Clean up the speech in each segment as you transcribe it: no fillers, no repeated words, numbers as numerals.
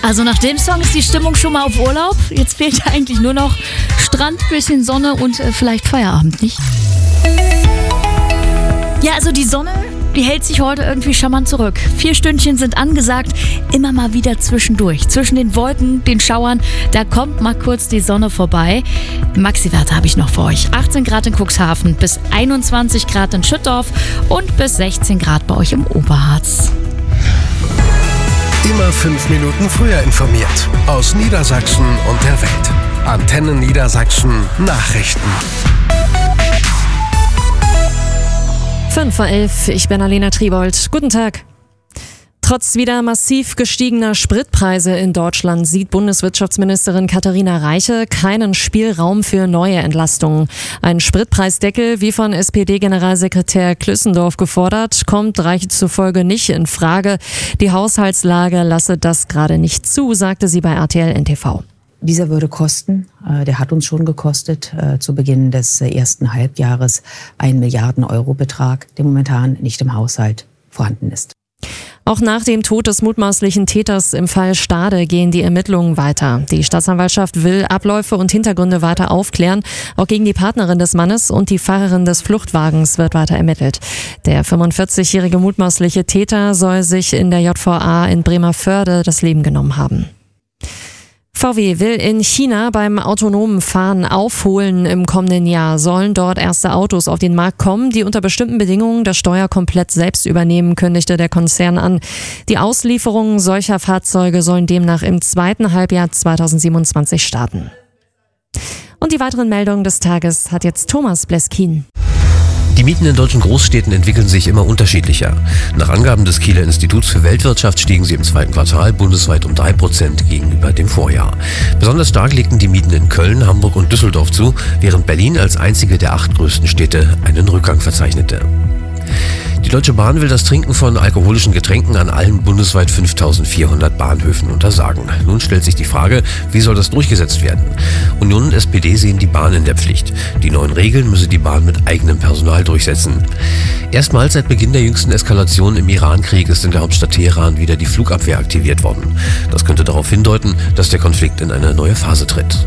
Also nach dem Song ist die Stimmung schon mal auf Urlaub. Jetzt fehlt eigentlich nur noch Strand, bisschen Sonne und vielleicht Feierabend, nicht? Ja, also die Sonne, die hält sich heute irgendwie charmant zurück. 4 Stündchen sind angesagt, immer mal wieder zwischendurch. Zwischen den Wolken, den Schauern, da kommt mal kurz die Sonne vorbei. Maxi-Werte habe ich noch für euch. 18 Grad in Cuxhaven, bis 21 Grad in Schüttorf und bis 16 Grad bei euch im Oberharz. Immer 5 Minuten früher informiert. Aus Niedersachsen und der Welt. Antenne Niedersachsen Nachrichten. 5:11 Uhr, ich bin Alena Triebold. Guten Tag. Trotz wieder massiv gestiegener Spritpreise in Deutschland sieht Bundeswirtschaftsministerin Katharina Reiche keinen Spielraum für neue Entlastungen. Ein Spritpreisdeckel, wie von SPD-Generalsekretär Klüssendorf gefordert, kommt Reiche zufolge nicht in Frage. Die Haushaltslage lasse das gerade nicht zu, sagte sie bei RTL NTV. Dieser würde kosten, der hat uns schon gekostet, zu Beginn des ersten Halbjahres 1 Milliarden-Euro-Betrag, der momentan nicht im Haushalt vorhanden ist. Auch nach dem Tod des mutmaßlichen Täters im Fall Stade gehen die Ermittlungen weiter. Die Staatsanwaltschaft will Abläufe und Hintergründe weiter aufklären. Auch gegen die Partnerin des Mannes und die Fahrerin des Fluchtwagens wird weiter ermittelt. Der 45-jährige mutmaßliche Täter soll sich in der JVA in Bremervörde das Leben genommen haben. VW will in China beim autonomen Fahren aufholen. Im kommenden Jahr sollen dort erste Autos auf den Markt kommen, die unter bestimmten Bedingungen das Steuer komplett selbst übernehmen, kündigte der Konzern an. Die Auslieferungen solcher Fahrzeuge sollen demnach im zweiten Halbjahr 2027 starten. Und die weiteren Meldungen des Tages hat jetzt Thomas Bleskin. Die Mieten in deutschen Großstädten entwickeln sich immer unterschiedlicher. Nach Angaben des Kieler Instituts für Weltwirtschaft stiegen sie im zweiten Quartal bundesweit um 3% gegenüber dem Vorjahr. Besonders stark legten die Mieten in Köln, Hamburg und Düsseldorf zu, während Berlin als einzige der 8 größten Städte einen Rückgang verzeichnete. Die Deutsche Bahn will das Trinken von alkoholischen Getränken an allen bundesweit 5.400 Bahnhöfen untersagen. Nun stellt sich die Frage, wie soll das durchgesetzt werden? Union und SPD sehen die Bahn in der Pflicht. Die neuen Regeln müsse die Bahn mit eigenem Personal durchsetzen. Erstmals seit Beginn der jüngsten Eskalation im Irankrieg ist in der Hauptstadt Teheran wieder die Flugabwehr aktiviert worden. Das könnte darauf hindeuten, dass der Konflikt in eine neue Phase tritt.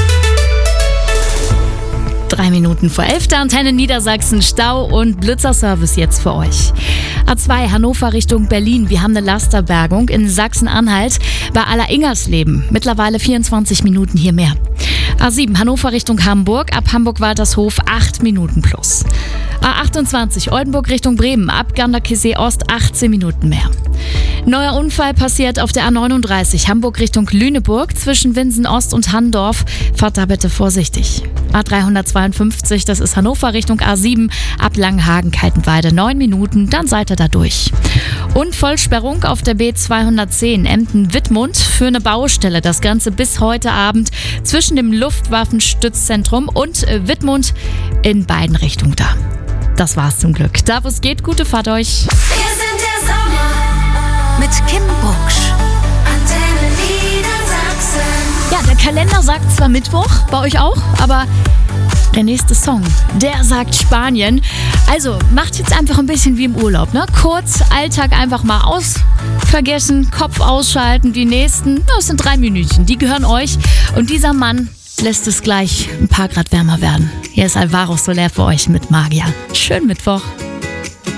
3 Minuten vor 11 der Antenne Niedersachsen, Stau und Blitzerservice jetzt für euch. A2 Hannover Richtung Berlin, wir haben eine Lasterbergung in Sachsen-Anhalt bei Aller-Ingersleben. Mittlerweile 24 Minuten hier mehr. A7 Hannover Richtung Hamburg, ab Hamburg-Waltershof 8 Minuten plus. A28 Oldenburg Richtung Bremen, ab Ganderkesee Ost 18 Minuten mehr. Neuer Unfall passiert auf der A39 Hamburg Richtung Lüneburg zwischen Winsen Ost und Handorf. Fahrt da bitte vorsichtig. A352, das ist Hannover Richtung A7, ab Langenhagen-Kaltenweide 9 Minuten, dann seid ihr da durch. Und Vollsperrung auf der B210 Emden-Wittmund für eine Baustelle. Das Ganze bis heute Abend zwischen dem Luftwaffenstützzentrum und Wittmund in beiden Richtungen da. Das war's zum Glück. Da wo es geht, gute Fahrt euch. Wir sind der Sommer mit Kim Bucksch. Antenne Niedersachsen. Ja, der Kalender sagt zwar Mittwoch, bei euch auch, aber der nächste Song, der sagt Spanien. Also macht jetzt einfach ein bisschen wie im Urlaub, ne? Kurz, Alltag einfach mal vergessen, Kopf ausschalten. Die nächsten, das sind 3 Minütchen, die gehören euch. Und dieser Mann lässt es gleich ein paar Grad wärmer werden. Hier ist Alvaro Soler für euch mit Magier. Schönen Mittwoch.